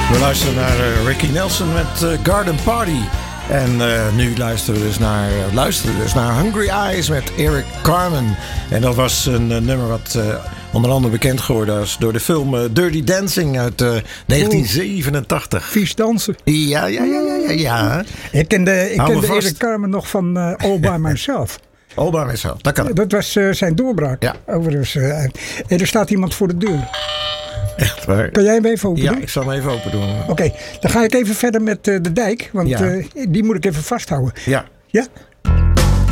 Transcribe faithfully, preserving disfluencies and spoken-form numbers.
We luisteren naar uh, Ricky Nelson met uh, Garden Party. En uh, nu luisteren we dus naar, uh, luisteren we dus naar Hungry Eyes met Eric Carmen. En dat was een uh, nummer wat uh, onder andere bekend geworden is door de film uh, Dirty Dancing uit uh, negentien zevenentachtig. Oh, vies dansen. Ja, ja, ja, ja, ja. ja. Ik kende, ik kende Eric Carmen nog van uh, All By Myself. All By Myself, dat kan. Dat was uh, zijn doorbraak. Ja. Overigens, uh, er staat iemand voor de deur. Echt waar? Kan jij hem even open doen? Ja, ik zal hem even open doen. Oké, okay, dan ga ik even verder met uh, de dijk. Want ja. uh, die moet ik even vasthouden. Ja. Ja?